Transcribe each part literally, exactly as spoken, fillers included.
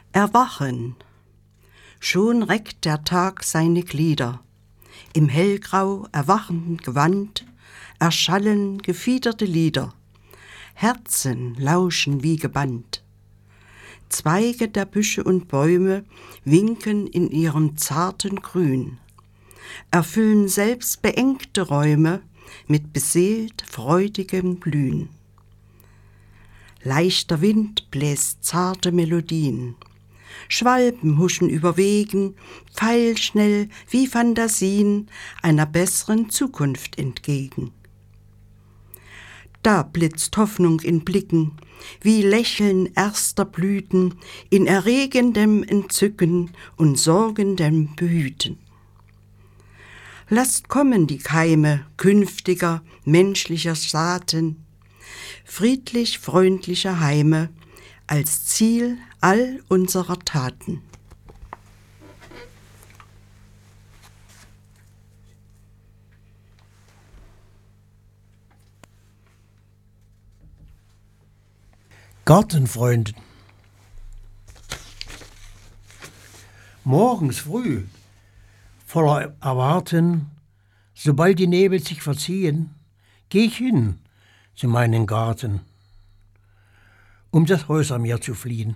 Erwachen! Schon reckt der Tag seine Glieder. Im hellgrau erwachenden Gewand erschallen gefiederte Lieder. Herzen lauschen wie gebannt. Zweige der Büsche und Bäume winken in ihrem zarten Grün, erfüllen selbst beengte Räume mit beseelt freudigem Blühen. Leichter Wind bläst zarte Melodien, Schwalben huschen über Wegen, pfeilschnell wie Phantasien einer besseren Zukunft entgegen. Da blitzt Hoffnung in Blicken, wie Lächeln erster Blüten, in erregendem Entzücken und sorgendem Behüten. Lasst kommen die Keime künftiger menschlicher Saaten, friedlich freundlicher Heime, als Ziel all unserer Taten. Gartenfreunden. Morgens früh, voller Erwarten, sobald die Nebel sich verziehen, geh ich hin zu meinem Garten, um das Häusermeer zu fliehen.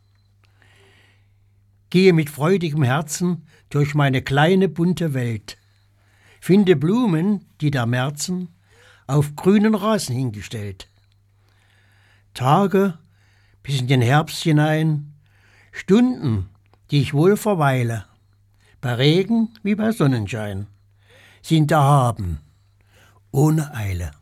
Gehe mit freudigem Herzen durch meine kleine bunte Welt, finde Blumen, die der Märzen auf grünen Rasen hingestellt. Tage bis in den Herbst hinein, Stunden, die ich wohl verweile, bei Regen wie bei Sonnenschein, sind erhaben, ohne Eile.